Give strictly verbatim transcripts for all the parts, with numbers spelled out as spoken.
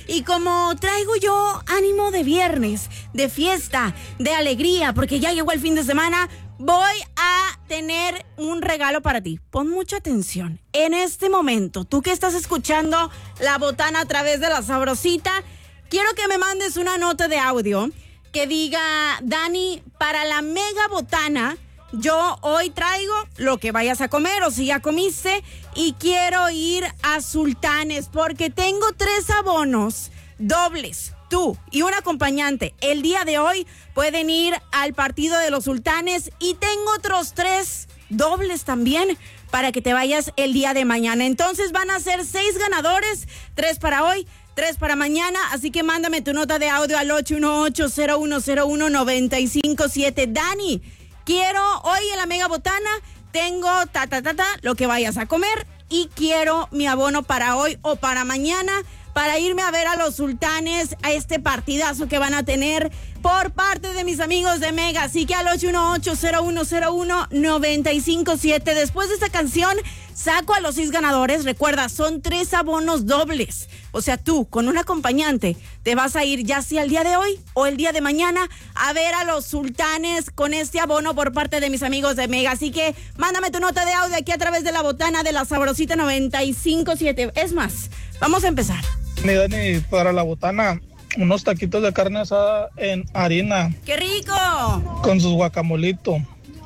Y como traigo yo ánimo de viernes, de fiesta, de alegría, porque ya llegó el fin de semana, voy a tener un regalo para ti. Pon mucha atención. En este momento, tú que estás escuchando La Botana a través de La Sabrosita, quiero que me mandes una nota de audio que diga: Dani, para la mega botana, yo hoy traigo lo que vayas a comer o si ya comiste, y quiero ir a Sultanes porque tengo tres abonos dobles. Tú y un acompañante el día de hoy pueden ir al partido de los Sultanes, y tengo otros tres dobles también para que te vayas el día de mañana. Entonces van a ser seis ganadores, tres para hoy, tres para mañana, así que mándame tu nota de audio al ocho uno ocho, cero uno cero uno, nueve cinco siete. Dani, quiero hoy en la mega botana, tengo ta ta ta ta, lo que vayas a comer, y quiero mi abono para hoy o para mañana para irme a ver a los Sultanes, a este partidazo que van a tener por parte de mis amigos de Mega. Así que al ocho uno ocho, cero uno cero uno, nueve cinco siete. Después de esta canción, saco a los seis ganadores. Recuerda, son tres abonos dobles. O sea, tú, con un acompañante, te vas a ir ya sea el día de hoy o el día de mañana a ver a los Sultanes con este abono por parte de mis amigos de Mega. Así que mándame tu nota de audio aquí a través de La Botana de La Sabrosita noventa y cinco siete. Es más, vamos a empezar. Mi Dani, para la botana, unos taquitos de carne asada en harina. ¡Qué rico! Con sus guacamolitos.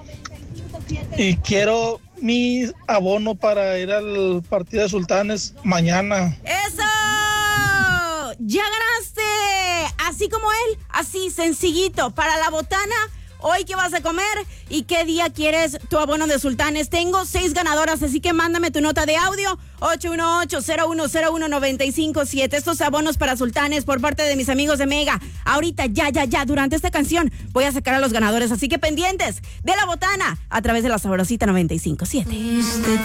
Y quiero mi abono para ir al partido de Sultanes mañana. ¡Eso! ¡Ya ganaste! Así como él, así sencillito. Para la botana, hoy qué vas a comer y qué día quieres tu abono de Sultanes. Tengo seis ganadoras, así que mándame tu nota de audio ocho uno ocho, cero uno cero uno, nueve cinco siete. Estos abonos para Sultanes por parte de mis amigos de Mega. Ahorita, ya, ya, ya, durante esta canción voy a sacar a los ganadores, así que pendientes de La Botana a través de La Sabrosita noventa y cinco siete.